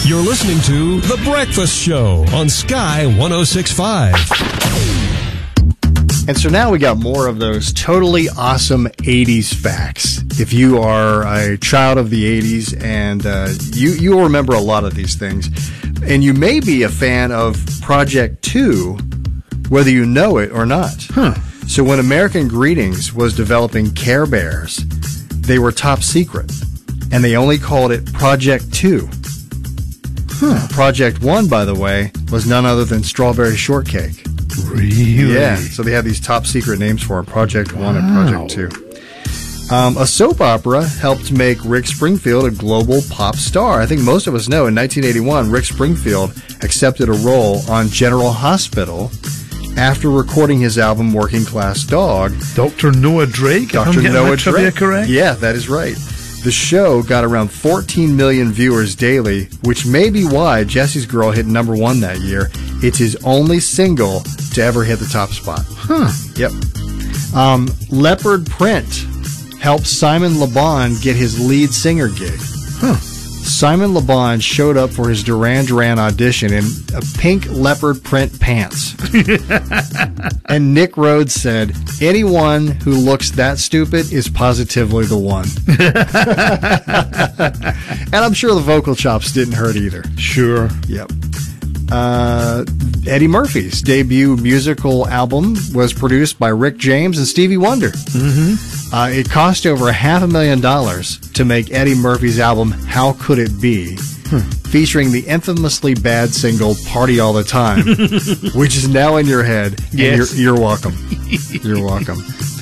You're listening to The Breakfast Show on Sky 106.5. And so now we got more of those totally awesome 80s facts. If you are a child of the 80s and you'll remember a lot of these things. And you may be a fan of Project 2, whether you know it or not. So when American Greetings was developing Care Bears, they were top secret. And they only called it Project 2. Project 1, by the way, was none other than Strawberry Shortcake. Really? Yeah, so they had these top secret names for them, Project 1 and Project 2. A soap opera helped make Rick Springfield a global pop star. I think most of us know in 1981, Rick Springfield accepted a role on General Hospital after recording his album Working Class Dog. Dr. Noah Drake? Dr. Noah Drake. Correct? Yeah, that is right. The show got around 14 million viewers daily, which may be why Jesse's Girl hit number 1 that year. It's his only single to ever hit the top spot. Yep. Leopard Print helped Simon Le Bon get his lead singer gig. Simon Le Bon showed up for his Duran Duran audition in a pink leopard print pants. And Nick Rhodes said, anyone who looks that stupid is positively the one. And I'm sure the vocal chops didn't hurt either. Sure. Yep. Eddie Murphy's debut musical album was produced by Rick James and Stevie Wonder. It cost over $500,000 to make Eddie Murphy's album How Could It Be, featuring the infamously bad single Party All the Time, which is now in your head. Yes. And you're welcome. You're welcome.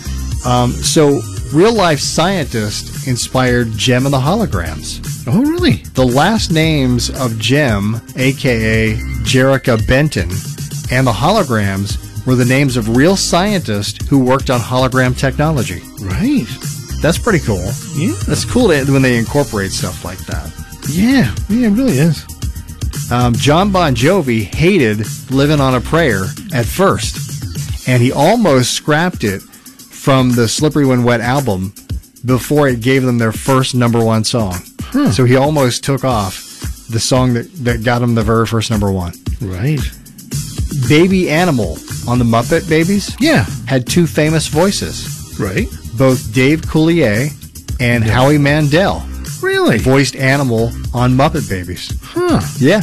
So, real-life scientists inspired Jem and the Holograms. Oh, really? The last names of Jem, a.k.a. Jerrica Benton, and the Holograms were the names of real scientists who worked on hologram technology. Right. That's pretty cool. Yeah. That's cool when they incorporate stuff like that. Yeah, it really is. John Bon Jovi hated Living on a Prayer at first, and he almost scrapped it from the Slippery When Wet album before it gave them their first number 1 song. So he almost took off the song that got him the very first number 1. Right. Baby Animal on the Muppet Babies had 2 famous voices. Right. Both Dave Coulier and Howie Mandel Really? voiced Animal on Muppet Babies. Yeah.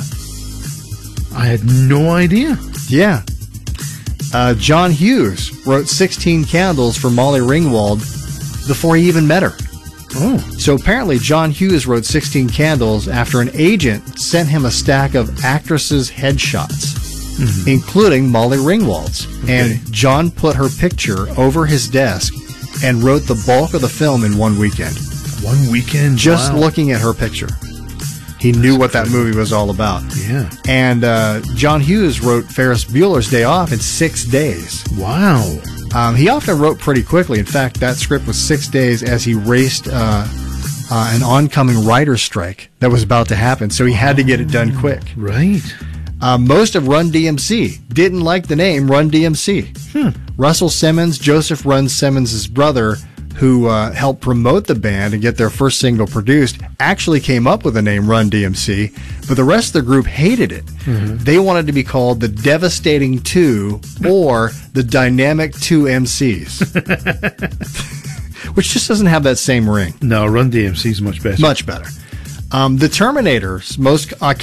I had no idea. Yeah. John Hughes wrote 16 Candles for Molly Ringwald before he even met her. Oh. So apparently John Hughes wrote 16 Candles after an agent sent him a stack of actresses' headshots, including Molly Ringwald's. Okay. And John put her picture over his desk and wrote the bulk of the film in one weekend. 1 weekend? Just Wow. looking at her picture. He knew what that movie was all about. Yeah. And John Hughes wrote Ferris Bueller's Day Off in 6 days. Wow. He often wrote pretty quickly. In fact, that script was 6 days as he raced an oncoming writer's strike that was about to happen, so he had to get it done quick. Right. Most of Run DMC didn't like the name Run DMC. Russell Simmons, Joseph Run Simmons' brother, who helped promote the band and get their first single produced, actually came up with the name Run DMC, but the rest of the group hated it. They wanted to be called the Devastating Two or the Dynamic Two MCs, which just doesn't have that same ring. No, Run DMC is much better. Much better. The Terminator's most iconic